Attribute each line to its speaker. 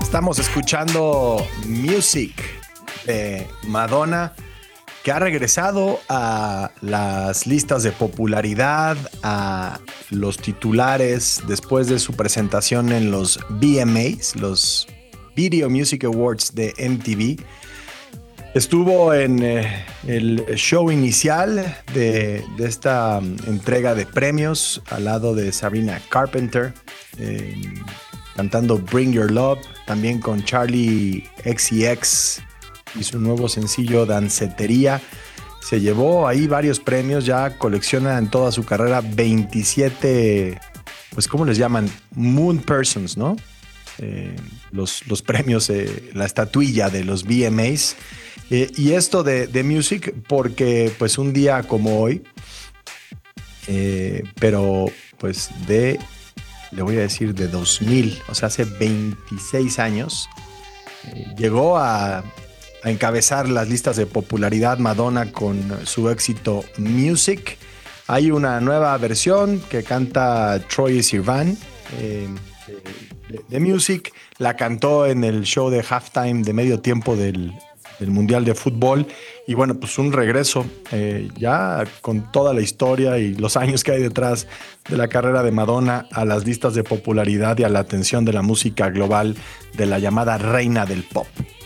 Speaker 1: Estamos escuchando Music de Madonna, que ha regresado a las listas de popularidad, a los titulares después de su presentación en los VMAs, los Video Music Awards de MTV. Estuvo en el show inicial de esta entrega de premios al lado de Sabrina Carpenter, cantando Bring Your Love, también con Charli XCX y su nuevo sencillo Dancetería. Se llevó ahí varios premios, ya colecciona en toda su carrera 27, pues ¿cómo les llaman? Moon Persons, ¿no? Los premios, la estatuilla de los VMAs. Y esto de Music, porque pues un día como hoy, pero pues le voy a decir de 2000, o sea, hace 26 años, llegó a encabezar las listas de popularidad Madonna con su éxito Music. Hay una nueva versión que canta Troye Sivan de Music. La cantó en el show de halftime de medio tiempo del Mundial de Fútbol. Y bueno, pues un regreso ya con toda la historia y los años que hay detrás de la carrera de Madonna a las listas de popularidad y a la atención de la música global de la llamada reina del pop.